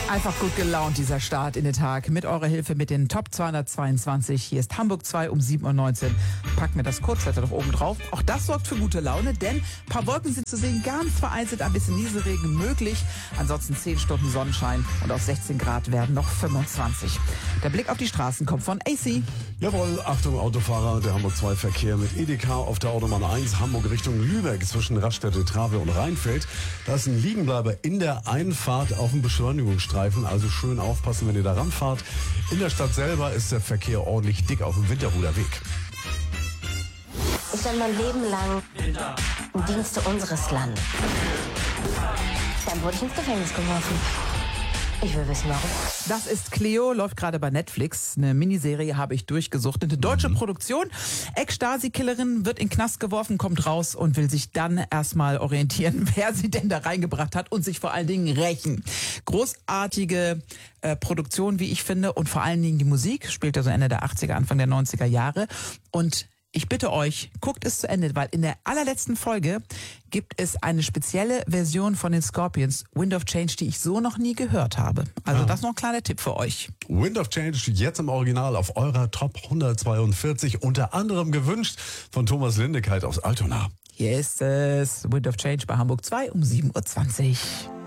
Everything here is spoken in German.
Einfach gut gelaunt, dieser Start in den Tag. Mit eurer Hilfe mit den Top 222. Hier ist Hamburg 2 um 7.19 Uhr. Packen wir das Kurzwetter noch oben drauf. Auch das sorgt für gute Laune, denn ein paar Wolken sind zu sehen, ganz vereinzelt ein bisschen Nieselregen möglich. Ansonsten 10 Stunden Sonnenschein und auf 16 Grad werden noch 25. Der Blick auf die Straßen kommt von AC. Jawohl, Achtung Autofahrer, der Hamburg 2 Verkehr mit EDK auf der Autobahn 1 Hamburg Richtung Lübeck zwischen Raststätte, Trave und Rheinfeld. Da ist ein Liegenbleiber in der Einfahrt auf dem Beschleunigungsstreifen, also schön aufpassen, wenn ihr da ranfahrt. In der Stadt selber ist der Verkehr ordentlich dick auf dem Winterhuder Weg. Ich stand mein Leben lang im Dienste unseres Landes. Dann wurde ich ins Gefängnis geworfen. Ich will wissen, warum. Das ist Cleo, läuft gerade bei Netflix. Eine Miniserie habe ich durchgesuchtet. Eine deutsche Produktion. Ex-Stasi-Killerin wird in den Knast geworfen, kommt raus und will sich dann erstmal orientieren, wer sie denn da reingebracht hat und sich vor allen Dingen rächen. Großartige Produktion, wie ich finde. Und vor allen Dingen die Musik. Spielt also Ende der 80er, Anfang der 90er Jahre. Und ich bitte euch, guckt es zu Ende, weil in der allerletzten Folge gibt es eine spezielle Version von den Scorpions, Wind of Change, die ich so noch nie gehört habe. Also das ist noch ein kleiner Tipp für euch. Wind of Change jetzt im Original auf eurer Top 142, unter anderem gewünscht von Thomas Lindekeit aus Altona. Hier ist es, Wind of Change bei Hamburg 2 um 7.20 Uhr.